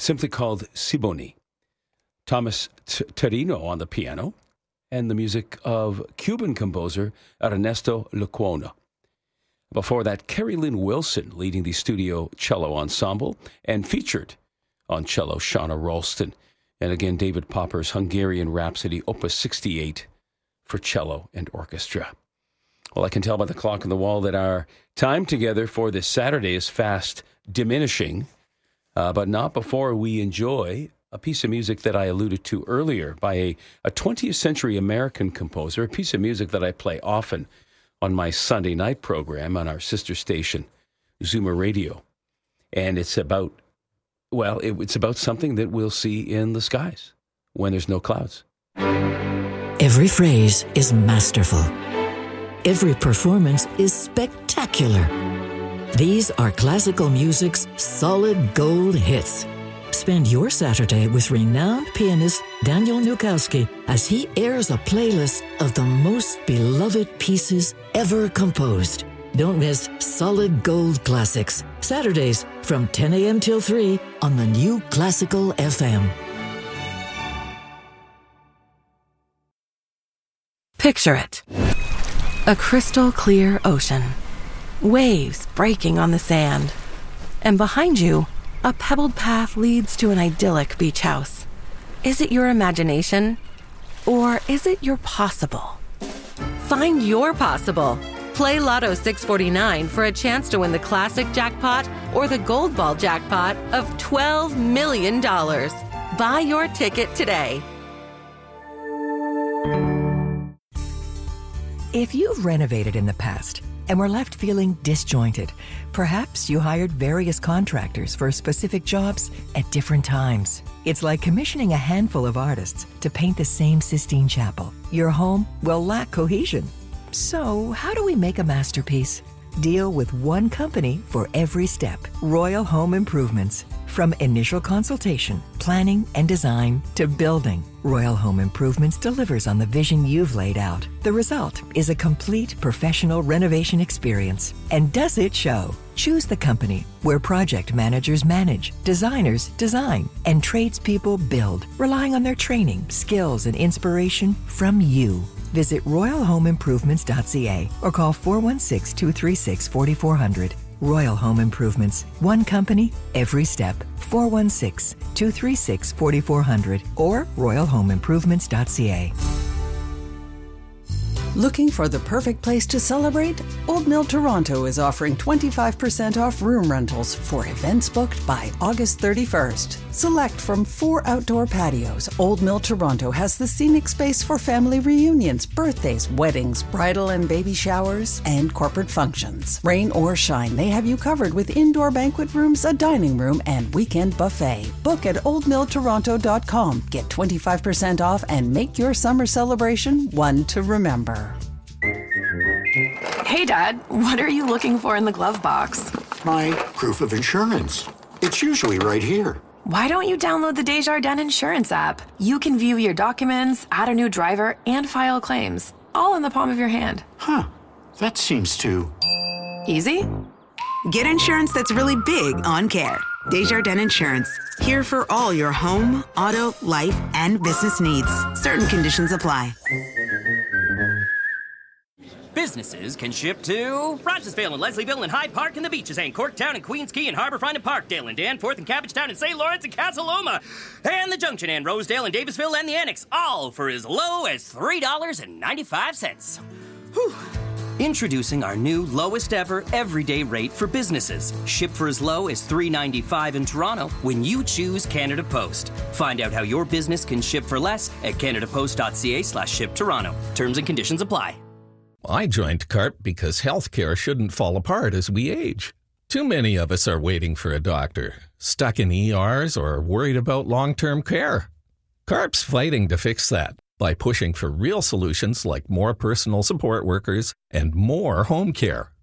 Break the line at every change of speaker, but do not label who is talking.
simply called Siboney. Thomas Terino on the piano, and the music of Cuban composer Ernesto Lecuona. Before that, Carrie Lynn Wilson leading the studio cello ensemble, and featured on cello Shauna Ralston. And again, David Popper's Hungarian Rhapsody, Opus 68 for cello and orchestra. Well, I can tell by the clock on the wall that our time together for this Saturday is fast diminishing, but not before we enjoy a piece of music that I alluded to earlier by a 20th century American composer, a piece of music that I play often on my Sunday night program on our sister station, Zoomer Radio. And it's about, it's about something that we'll see in the skies when there's no clouds.
Every phrase is masterful. Every performance is spectacular. These are classical music's solid gold hits. Spend your Saturday with renowned pianist Daniel Nukowski as he airs a playlist of the most beloved pieces ever composed. Don't miss Solid Gold Classics, Saturdays from 10 a.m. till 3 on the new Classical FM.
Picture it. A crystal clear ocean. Waves breaking on the sand. And behind you, a pebbled path leads to an idyllic beach house. Is it your imagination? Or is it your possible? Find your possible. Play Lotto 649 for a chance to win the classic jackpot or the gold ball jackpot of $12 million. Buy your ticket today.
If you've renovated in the past and were left feeling disjointed, perhaps you hired various contractors for specific jobs at different times. It's like commissioning a handful of artists to paint the same Sistine Chapel. Your home will lack cohesion. So, how do we make a masterpiece? Deal with one company for every step. Royal Home Improvements. From initial consultation, planning, and design to building, Royal Home Improvements delivers on the vision you've laid out. The result is a complete professional renovation experience. And does it show? Choose the company where project managers manage, designers design, and tradespeople build, relying on their training, skills, and inspiration from you. Visit royalhomeimprovements.ca or call 416-236-4400. Royal Home Improvements. One company, every step. 416-236-4400 or royalhomeimprovements.ca.
Looking for the perfect place to celebrate? Old Mill Toronto is offering 25% off room rentals for events booked by August 31st. Select from 4 outdoor patios. Old Mill Toronto has the scenic space for family reunions, birthdays, weddings, bridal and baby showers, and corporate functions. Rain or shine, they have you covered with indoor banquet rooms, a dining room, and weekend buffet. Book at oldmilltoronto.com. Get 25% off and make your summer celebration one to remember.
Hey, Dad, what are you looking for in the glove box?
My proof of insurance. It's usually right here.
Why don't you download the Desjardins Insurance app? You can view your documents, add a new driver, and file claims, all in the palm of your hand.
Huh. That seems too...
easy?
Get insurance that's really big on care. Desjardins Insurance. Here for all your home, auto, life, and business needs. Certain conditions apply.
Businesses can ship to Rogersville and Leslieville and Hyde Park and the Beaches and Corktown and Queens Quay and Harbourfront and Parkdale and Danforth and Cabbagetown and St. Lawrence and Casa Loma and the Junction and Rosedale and Davisville and the Annex, all for as low as $3.95. Whew. Introducing our new lowest ever everyday rate for businesses. Ship for as low as $3.95 in Toronto when you choose Canada Post. Find out how your business can ship for less at canadapost.ca/shiptoronto. Terms and conditions apply.
I joined CARP because healthcare shouldn't fall apart as we age. Too many of us are waiting for a doctor, stuck in ERs, or worried about long-term care. CARP's fighting to fix that by pushing for real solutions like more personal support workers and more home care.